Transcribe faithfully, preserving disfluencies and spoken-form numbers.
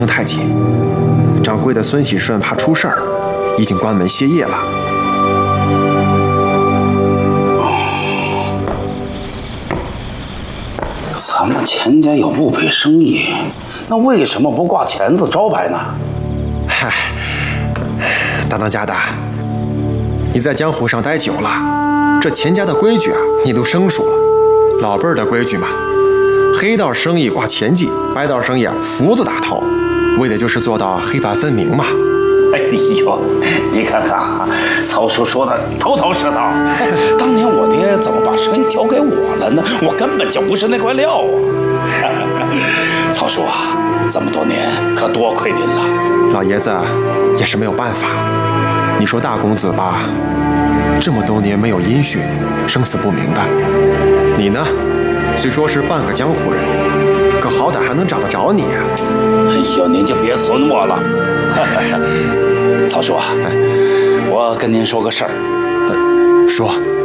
太急。掌柜的孙喜顺怕出事儿，已经关门歇业了。 咱们钱家有布匹生意，那为什么不挂钱字招牌呢？ 嗨，大当家的，你在江湖上待久了，这钱家的规矩啊，你都生疏了。老辈儿的规矩嘛，黑道生意挂钱记，白道生意啊福字打头，为的就是做到黑白分明嘛。 哎呦，你看看啊，曹叔说的头头是道。当年我爹怎么把生意交给我了呢？我根本就不是那块料啊！曹叔啊，这么多年可多亏您了。 老爷子也是没有办法。你说大公子吧，这么多年没有音讯，生死不明的。你呢，虽说是半个江湖人，可好歹还能找得着你啊。 哎呦，您就别损我了。曹叔啊，我跟您说个事儿。 呃，说。